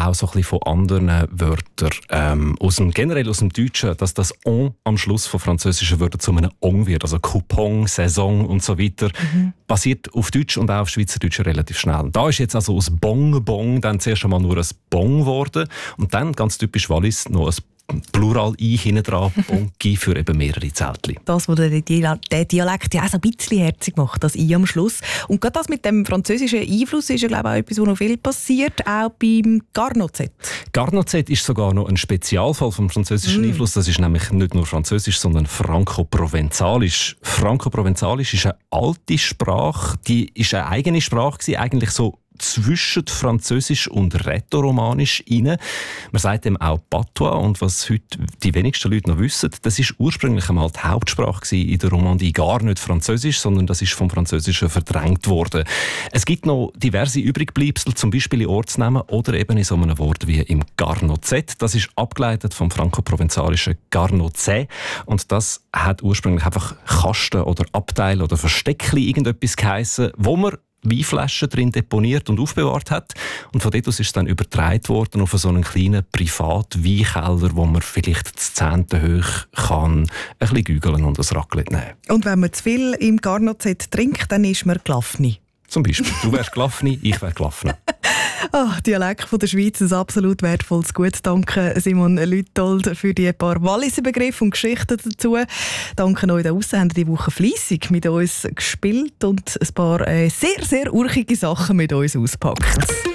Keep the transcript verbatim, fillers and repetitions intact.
auch so ein bisschen von anderen Wörtern, ähm, aus dem, generell aus dem Deutschen, dass das «on» am Schluss von französischen Wörtern zu einem «on» wird, also Coupon, Saison und so weiter, mhm. basiert auf Deutsch und auch auf Schweizerdeutsch relativ schnell. Da ist jetzt also aus «Bon», «Bon» dann zuerst einmal nur ein «Bon» geworden und dann, ganz typisch Wallis, noch ein Plural «i» hinten dran, «Bonki» für eben mehrere Zeltchen. Das, was den Dialekt ja auch so ein bisschen herzig macht, das «i» am Schluss. Und gerade das mit dem französischen Einfluss ist ja, glaube ich, auch etwas, was noch viel passiert, auch beim Garnot-Z. Garnot-Z ist sogar noch ein Spezialfall vom französischen mm. Einfluss. Das ist nämlich nicht nur französisch, sondern franco-provenzalisch. Franco-provenzalisch ist eine alte Sprache, die ist eine eigene Sprache gewesen, eigentlich so zwischen Französisch und Rätoromanisch rein. Man sagt dem auch Patois. Und was heute die wenigsten Leute noch wissen, das ist ursprünglich einmal die Hauptsprache in der Romandie. Gar nicht Französisch, sondern das ist vom Französischen verdrängt worden. Es gibt noch diverse Übrigbleibsel, zum Beispiel in Ortsnamen oder eben in so einem Wort wie im Garnot-Z. Das ist abgeleitet vom franco-provenzalischen Garnot-Z. Und das hat ursprünglich einfach Kasten oder Abteil oder Versteckli irgendetwas geheissen, wo man Weinflaschen drin deponiert und aufbewahrt hat. Und von dort aus ist es dann übertragen worden auf so einen kleinen Privat-Weinkeller, wo man vielleicht das Zehnte hoch kann, ein bisschen gügeln und ein Raclette nehmen. Und wenn man zu viel im Garnot-Z trinkt, dann ist man Glaffni. Zum Beispiel. Du wärst Glaffni, ich wäre Glaffne. Ah, Dialekt von der Schweiz, ein absolut wertvolles Gut. Danke Simon Lüthold für die paar Walliser Begriffe und Geschichten dazu. Danke euch da draussen, haben die Woche fleissig mit uns gespielt und ein paar äh, sehr, sehr urchige Sachen mit uns ausgepackt.